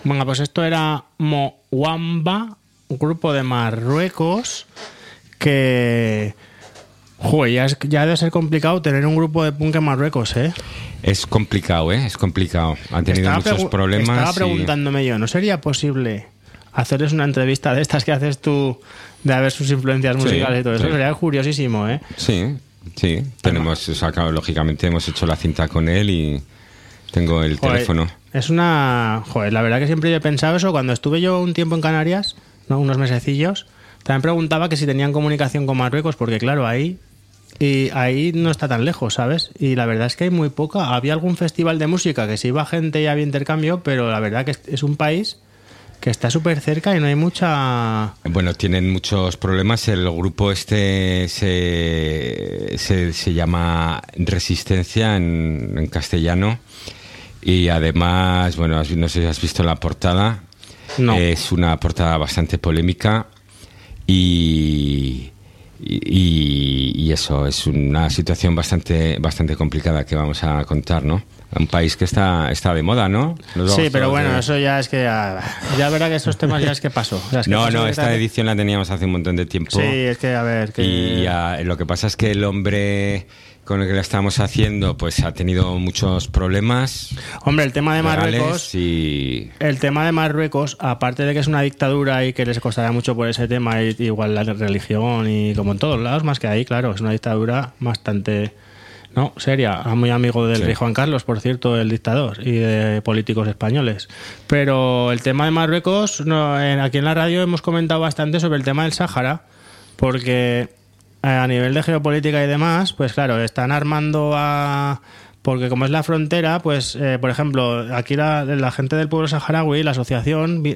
Bueno, pues esto era Mowamba, un grupo de Marruecos que... Joder, ya debe ser complicado tener un grupo de punk en Marruecos, ¿eh? Es complicado, ¿eh? Es complicado. Han tenido muchos problemas. Estaba preguntándome yo, ¿no sería posible hacerles una entrevista de estas que haces tú, de ver sus influencias musicales y todo eso? Sería curiosísimo, ¿eh? Sí. Tenemos, o sea, claro, lógicamente hemos hecho la cinta con él y tengo el teléfono. Es una... Joder, la verdad que siempre yo he pensado eso. Cuando estuve yo un tiempo en Canarias, ¿no? Unos mesecillos, también preguntaba que si tenían comunicación con Marruecos, porque claro, ahí no está tan lejos, ¿sabes? Y la verdad es que hay muy poca. Había algún festival de música que se iba gente y había intercambio, pero la verdad que es un país que está súper cerca y no hay mucha... Bueno, tienen muchos problemas. El grupo este se llama Resistencia en castellano. Y además, bueno, no sé si has visto la portada. No. Es una portada bastante polémica y eso es una situación bastante complicada que vamos a contar, ¿no? Un país que está de moda, ¿no? Sí, pero bueno, eso ya es que... Ya verá que esos temas ya es que pasó. Esta edición la teníamos hace un montón de tiempo. Sí, es que a ver... Y lo que pasa es que el hombre con el que la estamos haciendo pues ha tenido muchos problemas. Hombre, el tema de Marruecos... El tema de Marruecos, aparte de que es una dictadura y que les costará mucho por ese tema, igual la religión y como en todos lados, más que ahí, claro, es una dictadura bastante... No, seria, muy amigo del rey Juan Carlos, por cierto, el dictador, y de políticos españoles. Pero el tema de Marruecos, aquí en la radio hemos comentado bastante sobre el tema del Sáhara, porque a nivel de geopolítica y demás, pues claro, están armando porque como es la frontera, pues por ejemplo, aquí la gente del pueblo saharaui, la asociación,